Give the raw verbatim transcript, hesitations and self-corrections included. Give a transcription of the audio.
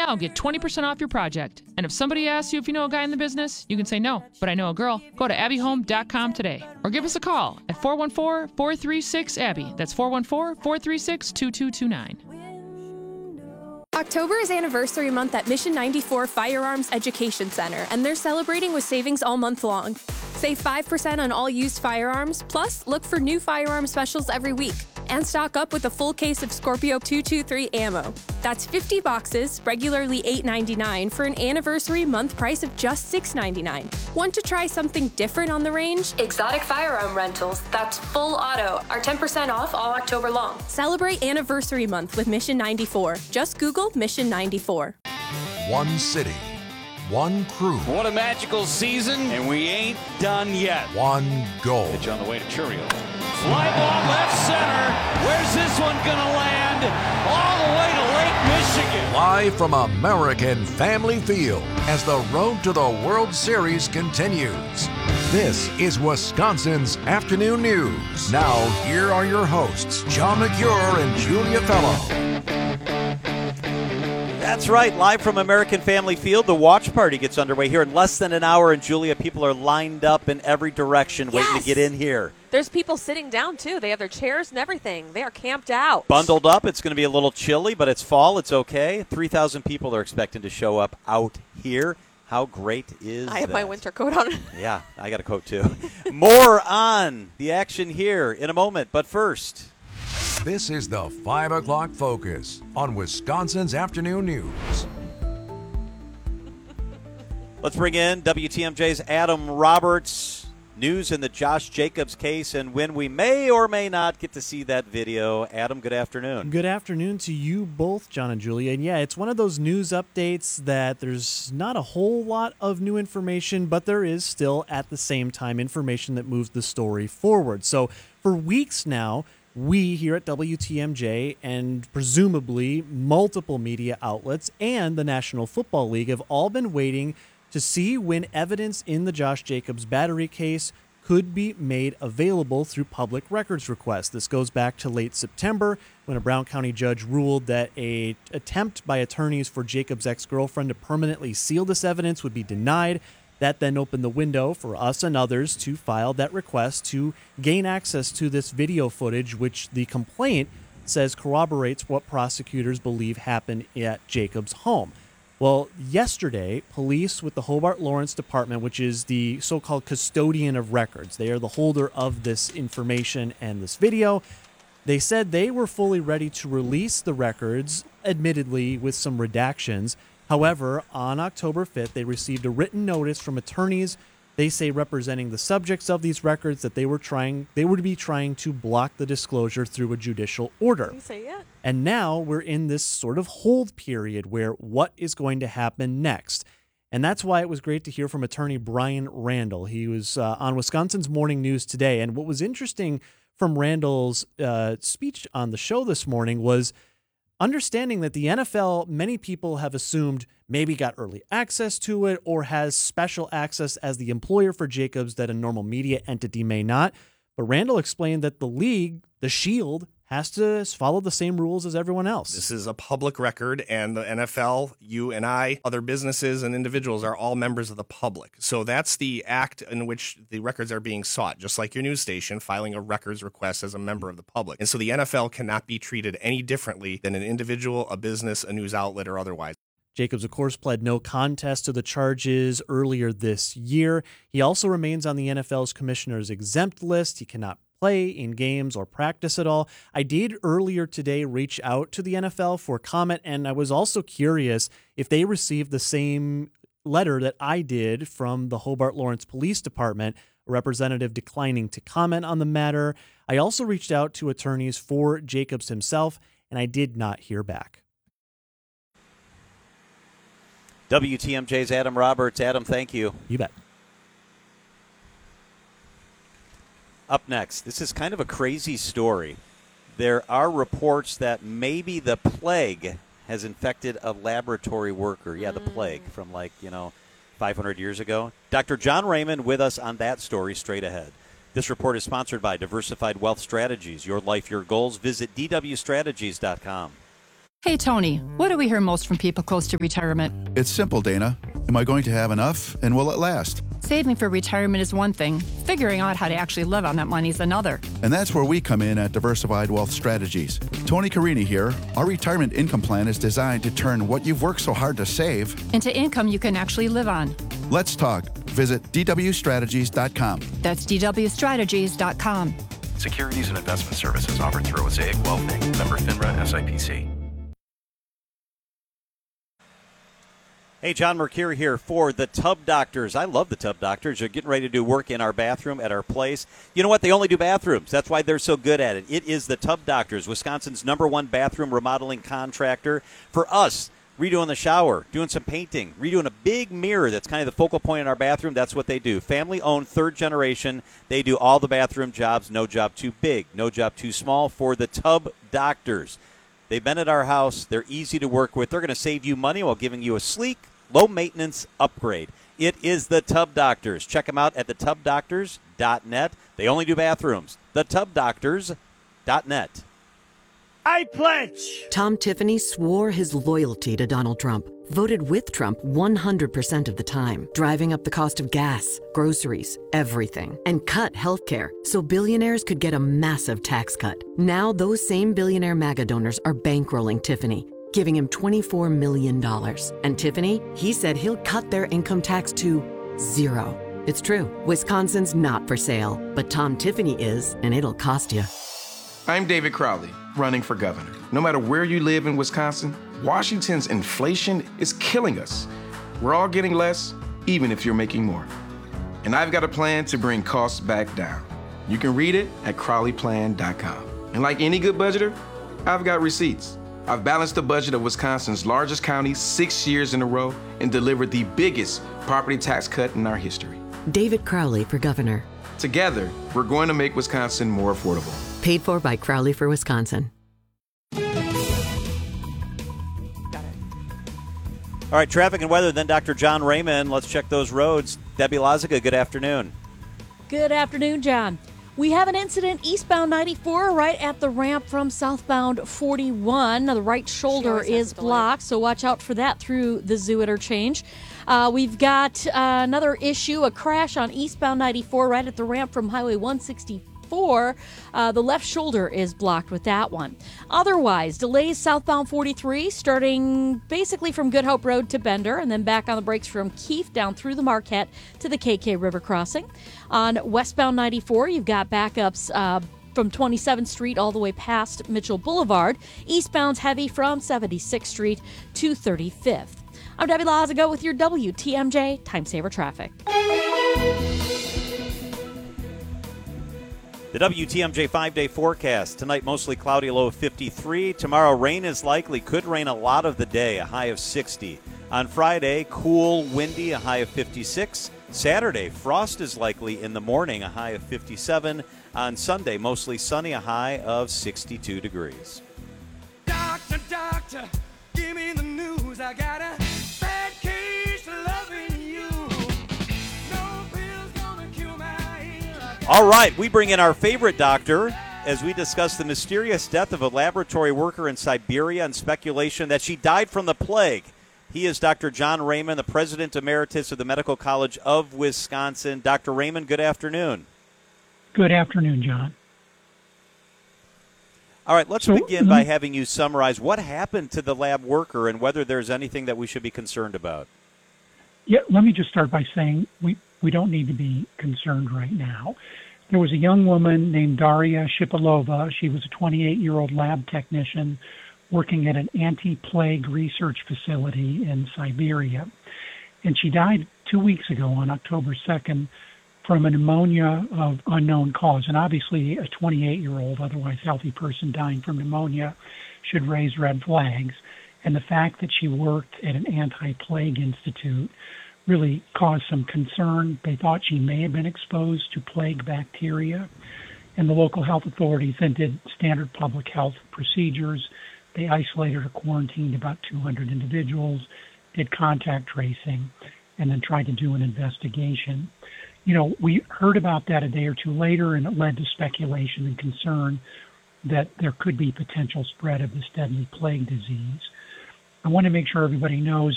now get twenty percent off your project. And if somebody asks you if you know a guy in the business, you can say no, but I know a girl. Go to abby home dot com today or give us a call at four one four, four three six, A B B Y. That's four one four, four three six, two two two nine. October is anniversary month at Mission ninety-four Firearms Education Center, and they're celebrating with savings all month long. Save five percent on all used firearms, plus look for new firearm specials every week. And stock up with a full case of Scorpio two twenty-three ammo. That's fifty boxes, regularly eight ninety-nine, for an anniversary month price of just six ninety-nine. Want to try something different on the range? Exotic firearm rentals, that's full auto, are ten percent off all October long. Celebrate anniversary month with Mission ninety-four. Just Google Mission ninety-four. One city, one crew. What a magical season, and we ain't done yet. One goal. Pitch on the way to Churio. Fly ball left center. Where's this one gonna land? All the way to Lake Michigan. Live from American Family Field as the road to the World Series continues. This is Wisconsin's Afternoon News. Now, here are your hosts, John McCure and Julia Fellow. That's right, live from American Family Field. The watch party gets underway here in less than an hour, and Julia, people are lined up in every direction yes. waiting to get in here. There's people sitting down, too. They have their chairs and everything. They are camped out. Bundled up. It's going to be a little chilly, but it's fall. It's okay. three thousand people are expecting to show up out here. How great is that? I have my winter coat on. Yeah, I got a coat, too. More on the action here in a moment, but first... This is the five o'clock Focus on Wisconsin's Afternoon News. Let's bring in W T M J's Adam Roberts. News in the Josh Jacobs case, and when we may or may not get to see that video. Adam, good afternoon. Good afternoon to you both, John and Julia. And yeah, it's one of those news updates that there's not a whole lot of new information, but there is still, at the same time, information that moves the story forward. So for weeks now, we here at W T M J and presumably multiple media outlets and the National Football League have all been waiting to see when evidence in the Josh Jacobs battery case could be made available through public records requests. This goes back to late September when a Brown County judge ruled that a attempt by attorneys for Jacobs' ex-girlfriend to permanently seal this evidence would be denied. That then opened the window for us and others to file that request to gain access to this video footage, which the complaint says corroborates what prosecutors believe happened at Jacobs' home. Well, yesterday, police with the Hobart Lawrence Department, which is the so-called custodian of records, they are the holder of this information and this video, they said they were fully ready to release the records, admittedly with some redactions. However, on October fifth, they received a written notice from attorneys, they say representing the subjects of these records, that they were trying, they would be trying to block the disclosure through a judicial order. You say it. And now we're in this sort of hold period where what is going to happen next? And that's why it was great to hear from attorney Brian Randall. He was uh, on Wisconsin's Morning News today. And what was interesting from Randall's uh, speech on the show this morning was understanding that the N F L, many people have assumed maybe got early access to it or has special access as the employer for Jacobs that a normal media entity may not. But Randall explained that the league, the Shield, has to follow the same rules as everyone else. This is a public record, and the N F L, you and I, other businesses and individuals are all members of the public. So that's the act in which the records are being sought, just like your news station filing a records request as a member of the public. And so the N F L cannot be treated any differently than an individual, a business, a news outlet, or otherwise. Jacobs, of course, pled no contest to the charges earlier this year. He also remains on the N F L's commissioner's exempt list. He cannot play in games or practice at all. I did earlier today reach out to the N F L for comment, and I was also curious if they received the same letter that I did from the Hobart Lawrence Police Department, a representative declining to comment on the matter. I also reached out to attorneys for Jacobs himself, and I did not hear back. W T M J's Adam Roberts. Adam, thank you. You bet. Up next, this is kind of a crazy story. There are reports that maybe the plague has infected a laboratory worker. Yeah, the plague from like, you know, five hundred years ago. Doctor John Raymond with us on that story straight ahead. This report is sponsored by Diversified Wealth Strategies. Your life, your goals. Visit d w strategies dot com. Hey, Tony, what do we hear most from people close to retirement? It's simple, Dana. Am I going to have enough, and will it last? Saving for retirement is one thing. Figuring out how to actually live on that money is another. And that's where we come in at Diversified Wealth Strategies. Tony Carini here. Our retirement income plan is designed to turn what you've worked so hard to save into income you can actually live on. Let's talk. Visit d w strategies dot com. That's d w strategies dot com. Securities and investment services offered through Osaic Wealth Incorporated. Member FINRA S I P C. Hey, John Mercure here for the Tub Doctors. I love the Tub Doctors. They're getting ready to do work in our bathroom at our place. You know what? They only do bathrooms. That's why they're so good at it. It is the Tub Doctors, Wisconsin's number one bathroom remodeling contractor. For us, redoing the shower, doing some painting, redoing a big mirror that's kind of the focal point in our bathroom, that's what they do. Family-owned, third generation. They do all the bathroom jobs. No job too big, no job too small for the Tub Doctors. They've been at our house. They're easy to work with. They're going to save you money while giving you a sleek, low-maintenance upgrade. It is the Tub Doctors. Check them out at the tub doctors dot net. They only do bathrooms. the tub doctors dot net. I pledge! Tom Tiffany swore his loyalty to Donald Trump, voted with Trump one hundred percent of the time, driving up the cost of gas, groceries, everything, and cut health care so billionaires could get a massive tax cut. Now those same billionaire MAGA donors are bankrolling Tiffany, giving him twenty-four million dollars. And Tiffany, he said he'll cut their income tax to zero. It's true. Wisconsin's not for sale, but Tom Tiffany is, and it'll cost you. I'm David Crowley, running for governor. No matter where you live in Wisconsin, Washington's inflation is killing us. We're all getting less, even if you're making more. And I've got a plan to bring costs back down. You can read it at crowley plan dot com. And like any good budgeter, I've got receipts. I've balanced the budget of Wisconsin's largest county six years in a row and delivered the biggest property tax cut in our history. David Crowley for governor. Together, we're going to make Wisconsin more affordable. Paid for by Crowley for Wisconsin. All right, traffic and weather, then Doctor John Raymond. Let's check those roads. Debbie Lazica, good afternoon. Good afternoon, John. We have an incident eastbound ninety-four right at the ramp from southbound forty-one. The right shoulder is blocked, so watch out for that through the Zoo interchange. Uh, we've got uh, another issue, a crash on eastbound ninety-four right at the ramp from Highway one sixty-four. Uh, the left shoulder is blocked with that one. Otherwise, delays southbound forty-three, starting basically from Good Hope Road to Bender, and then back on the brakes from Keefe down through the Marquette to the K K River crossing. On westbound ninety-four, you've got backups uh, from twenty-seventh Street all the way past Mitchell Boulevard. Eastbound's heavy from seventy-sixth Street to thirty-fifth. I'm Debbie Lazigo with your W T M J Time Saver Traffic. The W T M J five-day forecast. Tonight, mostly cloudy, low of fifty-three. Tomorrow, rain is likely. Could rain a lot of the day, a high of sixty. On Friday, cool, windy, a high of fifty-six. Saturday, frost is likely in the morning, a high of fifty-seven. On Sunday, mostly sunny, a high of sixty-two degrees. Doctor, doctor, give me the news. I got a bad case of loving you. No pill's gonna cure my ill. All right, we bring in our favorite doctor as we discuss the mysterious death of a laboratory worker in Siberia and speculation that she died from the plague. He is Doctor John Raymond, the President Emeritus of the Medical College of Wisconsin. Doctor Raymond, good afternoon. Good afternoon, John. All right, let's so, begin by having you summarize what happened to the lab worker and whether there's anything that we should be concerned about. Yeah, let me just start by saying we, we don't need to be concerned right now. There was a young woman named Daria Shipilova. She was a twenty-eight-year-old lab technician working at an anti-plague research facility in Siberia. And she died two weeks ago on October second from a pneumonia of unknown cause. And obviously a twenty-eight-year-old, otherwise healthy person dying from pneumonia should raise red flags. And the fact that she worked at an anti-plague institute really caused some concern. They thought she may have been exposed to plague bacteria. And the local health authorities then did standard public health procedures. They isolated or quarantined about two hundred individuals, did contact tracing, and then tried to do an investigation. You know, we heard about that a day or two later, and it led to speculation and concern that there could be potential spread of this deadly plague disease. I want to make sure everybody knows